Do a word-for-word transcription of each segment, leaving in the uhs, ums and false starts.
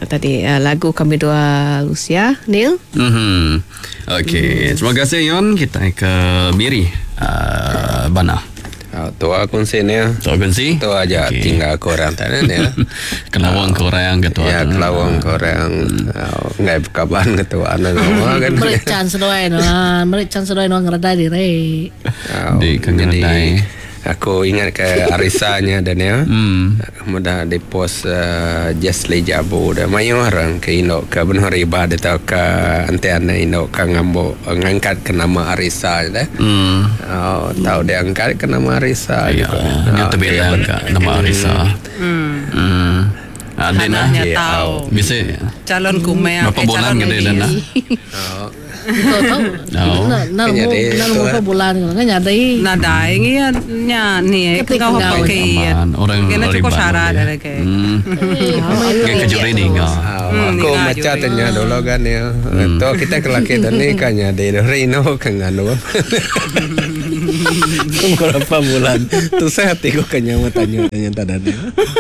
tadi uh, lagu Kami Dua Lucia, Neil. Mm-hmm. Okey, hmm. terima kasih Yon. Kita ke Miri uh, Bana. Oh, tua kunci ni. Tua kunci? Tua aja okay. Tinggal korang tadi ni. Kelawang korang ketua. Ya, kelawang korang. Ngai kaban ketua anak kan. Merican sedoai no. Merican sedoai no ngeredai diri. Di ngeredai. Aku ingat ke arisanya dan ya. Hmm. Mudah di pos uh, Jasli Jabu dah mayu orang ke Indo ke benar ibadat atau ke antena Indo ke ngambo ngangkat ke nama Arisa dah. Hmm. Oh, tahu dia angkat ke nama Arisa. Ya, nyata bela ke nama Arisa. Hmm. Hmm. Ada nak tahu. Bisa calon kumai berapa bulan ke dia dah. Oh. Tahu tahu. Na na mo na mo pa bulan nga nyadai. Nadai ngiya nya ni kau apa ke. Orang kena cukup syarat ada ke. Ke kejuri ni ngah. Aku macam tanya dulu kan ya. Tu kita kelaki tadi kan nyadai Rino kan ngano. Berapa bulan? Tu saya hatiku kanya tanya tanya tadi.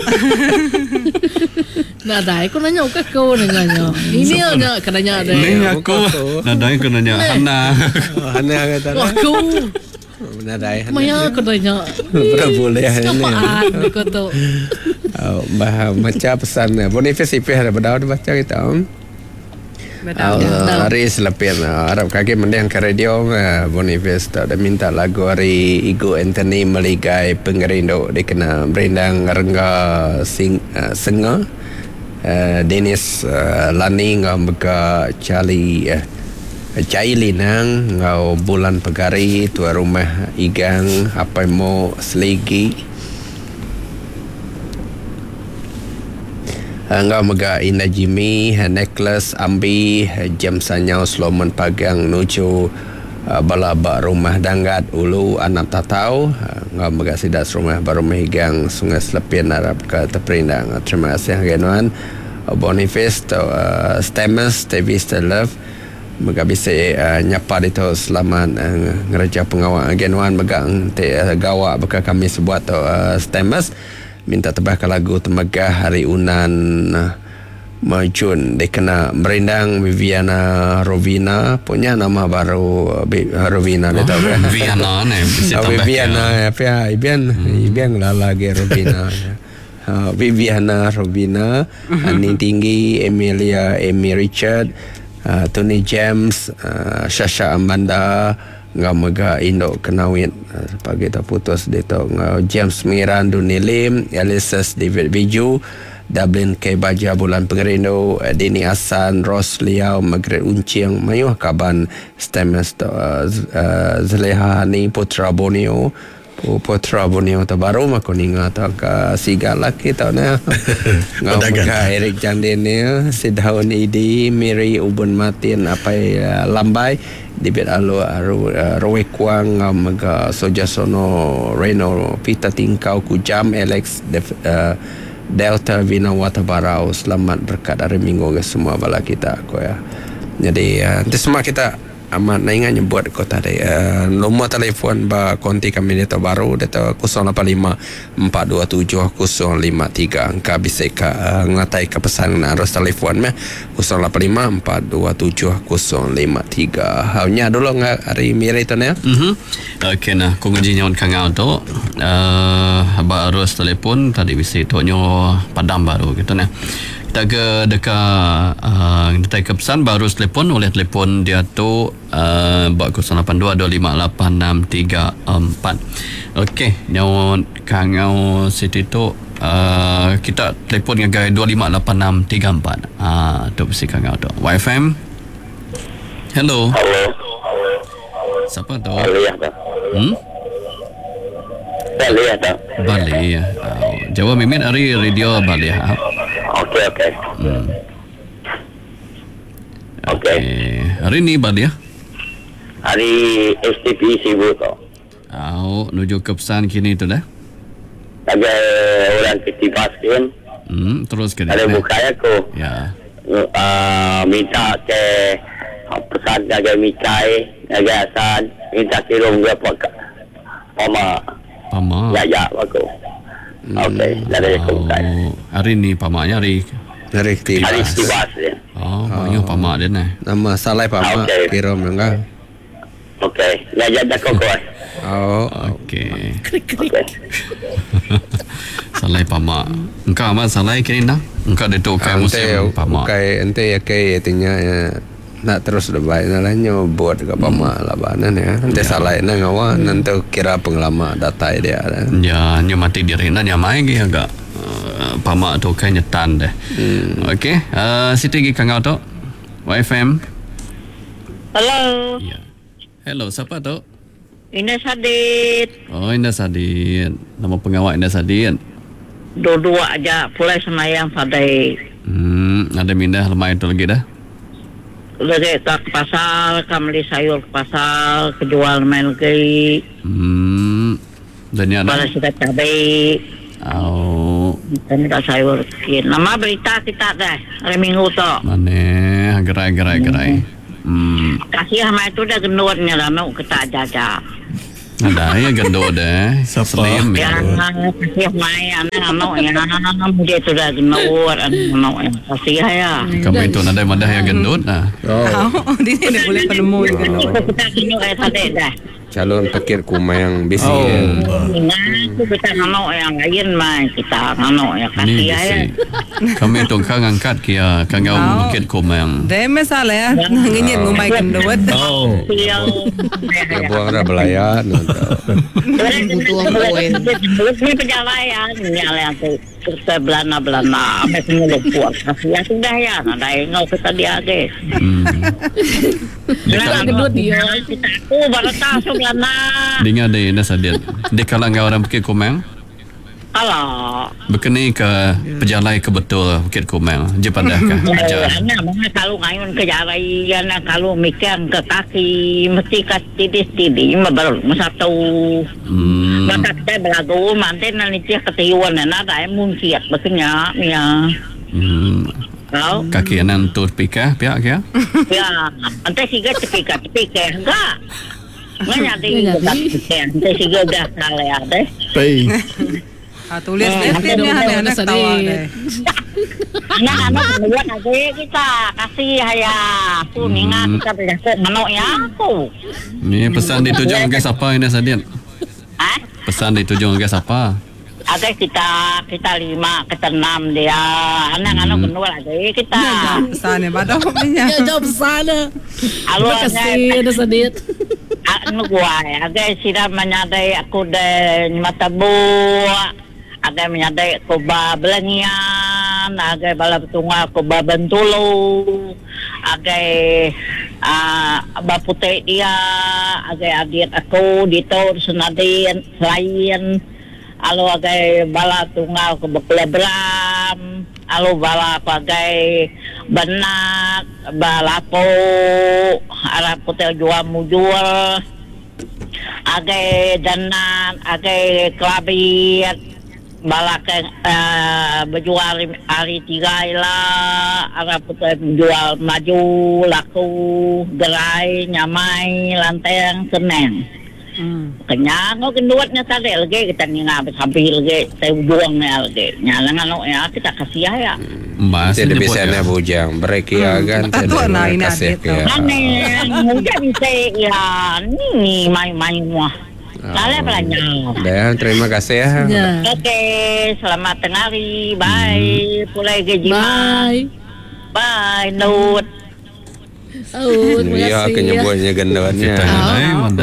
Nadai ko nanya ka ko nanya. Ini ada kadanya ada. Ni aku. Nadai ko nanya Hana. Hana kata. Aku. Nadai Hana. Maya ko nanya. Berapa boleh ni. Apaan ko tu. Oh, bah macam pesan Boniface I P ada berdaud baca kita. Betul. Hari selepas Arab kaki mendiang ke radio Boniface tak ada minta lagu hari Igo Anthony meligai pengerindo dia kena berendang rengga sing uh, senga uh, Dennis uh, Lani ngau beka Charlie uh, Cai Linang ngau bulan pegari tua rumah igang apa mo seligi Angga mega Ina Jimmy, Necklace Ambi, Jam Sanyau Sloman Pagang Nucu Balaba Rumah Danggat Ulu Anak Tatau, Angga mega Sidas Rumah Baru Mehigang Sungai Selepian Arab ke Terperindang. Terima kasih Genuan Boniface uh, Stemmes Davis Love mega bisa uh, nyapa itu selamat uh, ngereja pengawal Genuan megang te uh, gawa beka kami sebuat uh, Stemmes minta tebak lagu temegah hari unan uh, Majun dia kena merindang Viviana Rovina punya nama baru uh, Rovina dia tahu kan Viviana ni bisa tambah Viviana apa ya Ibian Ibian lah lagi Rovina uh, Viviana Rovina Ani Tinggi Emilia Amy Richard uh, Tony James uh, Shasha Amanda ngau mega Indo kenawit uh, pagi tak putus dia tahu ngau James Miran Duni Lim Elias David Biju Dublin K Baja Bulan Pengerindo uh, Dini Hasan Ros Liao Margaret Unciang Mayuh Kaban Stemmes uh, uh, Zeleha Hani Putra Borneo Putra Borneo terbaru aku ninga tak ke sigala kita na ngau mega Eric Jandin ni Sidhaun Idi Miri Ubun Martin apa uh, Lambai Dibit Alo Rowe Kwang Mega Soja Sono Reno Pita Tingkau Kujam Alex Def, uh, Delta Vina Watabarau selamat berkat hari minggu ke semua bala kita aku ya. Jadi uh, itu semua kita amat naingan nyebut kota dia. Uh, nombor telefon ba konti kami dia baru dia kosong lapan lima empat dua tujuh kosong lima tiga angka bisa ka uh, ngatai ke pesan harus telefon meh kosong lapan lima empat dua tujuh kosong lima tiga. Hanya dulu ngak hari miri tu ya. Mhm. Okey nah ku ngaji nyon kang auto uh, ba harus telefon tadi bisa tonyo padam baru gitu nah. Kita ke dekat uh, kita ke pesan baru telepon oleh telepon dia tu uh, kosong lapan dua dua lima lapan enam tiga empat. Okey, nyawa kangau situ tu uh, kita telepon dengan dua lima lapan enam tiga empat. Ah, tu mesti kangau tu. Y F M. Hello. Hello. Siapa tu? Baliyah tak? Hmm? Baliyah tak? Baliyah. Uh, Jawa Mimin hari radio Baliyah. Okey, okey. Hmm. Okey. Okay. Hari ni Baliyah? Hari S T P sibuk tu. Oh, nuju ke pesan kini tu dah. Ada orang ketibas kan. Hmm, terus ke dia. Ada buka aku. Ya. Uh, minta ke pesan jaga Mikai, jaga Hasan, minta kirim berapa Pama. Pama. Ya, ya aku. Okey, dah ada aku buka. Oh, hari ni pamaknya hari Narikti Arifti Bas dia. Oh, banyak pamak dia ni. Nama Salai Pamak Okey. kira memang. Okey. Ya jadi kau kau. Oh, Okey. Okey. Salai pamak. Engkau amat salai kini dah. Engkau ada tu kai ante musim pamak. kai ante ya kai artinya ya, nak terus lebay nalanya buat dekat Pamak lah banan ya. Ante Salai na ngawa nanti kira pengelama data dia. Ya, nyo mati diri na nya mai gi agak uh, pamak tu kai nyetan deh. Hmm. Okey. Uh, Siti gi kangau tu. Y F M. Hello, Ya. Hello, siapa tu? Ines Hadid. Oh, Indah Sadin. Nama pengawal Indah Sadin. Dua-dua aja pulai semayang sadai. Hmm, ada mindah lemai tu lagi dah. Lagi tak ke pasar, kami sayur ke pasar, kejual main lagi. Hmm. Dan ya Pada dah. sudah cabai, Oh, dan tak sayur. Nama berita kita dah, hari minggu tu. mana gerai gerai gerai. Hmm. Kasih sama itu dah gendutnya lah, mau kita jaga. Ada ya gendut deh. Slim Ya, ya. kasih mai, anak mau ya, dia tu dah gendut, anak mau ya, kasih ya. Kamu itu ada madah yang gendut nah. Oh, Oh, di sini boleh penemu. Kita gendut eh sadai dah. calon pakir kumai yang bisi. Oh. Ya. Nah, kita ngano yang lain mah kita ngano ya kasih Ni ya. bisi. Kami tu kang angkat kia kangau Oh. bukit kumang. Dahil masalah ya, nanginyin ngumay kendawat. Oh. Ya buang dah belayar. Butuh poin. Ini penjalayan nyala tu kita belana belana sampai penyuluh puas kasih ya sudah ya ada ngau kita dia ke. Hmm. Nah, kedua dia kita aku baru tahu belana. Dengar deh Indah Sadin. Dia kalau ngau orang bukit kumang. Kalau Berkeni ke pejalai ke betul Bukit Kumang je padahkah ajar. Anak mana kalau ngayun ke jarai anak kalau mikir ke kaki mesti kat tidis-tidis baru satu. Hmm. Maka kita belagu mantin nanti cek ketiuan na ada mungkin baknya ya. Hmm. Kau Kaki anan tu pika pihak kia. ya ante siga cepika cepika enggak. Mana ada yang ante siga dah salah ada. Ah, tulis dia dia anak tawa deh. Anak-anak kemudian ada kita kasih ya. Aku ningat kita berjasa manok ya aku. Ni pesan dituju ke siapa Indah Sadin? Ah, Pesan dituju ke siapa? ada kita kita lima kita enam dia anak-anak kedua ada kita. Sana ba daw niya? Ya jawab sana. Alo Terima kasih Ines Hadid. anu gua ada sila menyadai aku de mata bu ada menyadai aku ba belangian ada bala betunga aku ba bentulu ada ah ba putih dia ada adik aku dito senadin selain alo ada bala tunggal aku belam alo bala pakai benak balapo arab putih jual mujur agai danan agai kelabit balak uh, berjual hari tiga lah arab putih jual maju laku gerai nyamai lanteng seneng. Hmm. Kenyang kau kendutnya tadi lagi kita ni ngabis sampai lagi saya buangnya lagi nyalang anu ya kita kasih ya. Mas Tidak bisa na bujang. Berkia kan. Tato na ina dito. Aneh, mudah bisa ya ni main-main wah. Kalian belanja. Dah, terima kasih ya. Ya. Oke, selamat tengah hari. Bye. Pulai gaji. Bye. Bye, Nut. Oh, terima Iya, kasih ya. kenyebutnya gendonnya. Kita lain mana?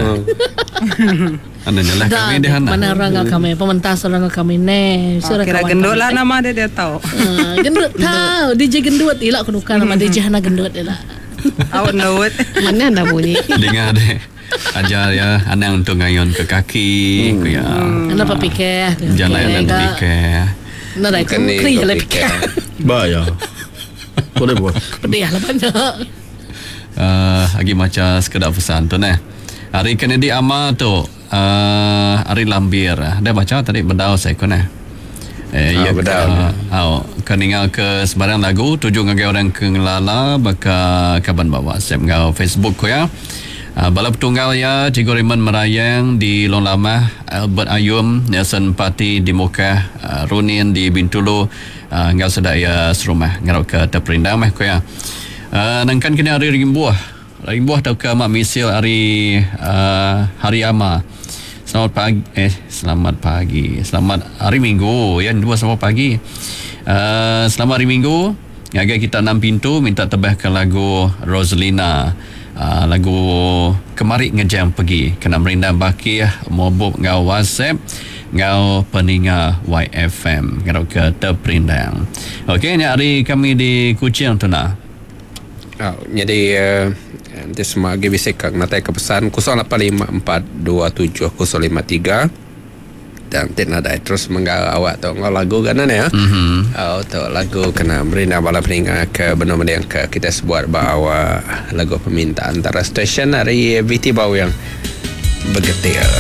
Anda nyalah kami deh Hana. Mana orang kami pementas orang kami ne. Oh, kira gendut lah nama dia dia tahu. Ah, gendut tahu D J gendut ilak aku nukan nama D J Hana gendut ilak. Awak nawat. Mana ada bunyi? Dengar deh. Ajar ya anak untuk ngayon ke kaki ku ya. Ana pa pikir. Jalan yang pikir. Nah, dah Bukan ni kri kau lah fikir. pikir. Bahaya. Boleh buat. Pedih lah banyak. Uh, lagi macam sekedar pesan tu nah. Hari Kennedy Amal tu uh, hari lambir. Dah baca tadi berdau saya ku nah. Eh Ah, ya berdau. au keningal ke sebarang lagu tujuh ngagai orang ke ngelala baka kaban bawa saya ngau Facebook ku ya. Uh, balap tunggal ya Cikgu Riman Merayang di Long Lama, Albert Ayum, Nelson Pati di Mokah, uh, Runin di Bintulu, uh, ngau sedaya serumah ngau ke terperindang meh ko ya. Uh, nangkan kena hari rimbuah. Rimbuah tau ke mak misil hari uh, hari ama. Selamat pagi eh selamat pagi. Selamat hari Minggu ya dua selamat pagi. Uh, selamat hari Minggu. Agak kita enam pintu minta tebahkan lagu Rosalina. Uh, lagu Kemari Ngejam Pergi kena merindam baki mobok ngau WhatsApp ngau peninga Y F M ngau ke terperindang. Okey, ni hari kami di Kuching tu nak. Oh, jadi uh, nanti semua lagi bisa kak natai ke pesan kosong lapan lima empat dua tujuh kosong lima tiga dan tidak ada terus menggal awak tu ngau lagu kan ni ya. Mhm. Oh tu lagu kena merindam bala peninga ke benar-benar yang ke kita sebuat bawa lagu permintaan antara stesen hari V T Bau yang begitu.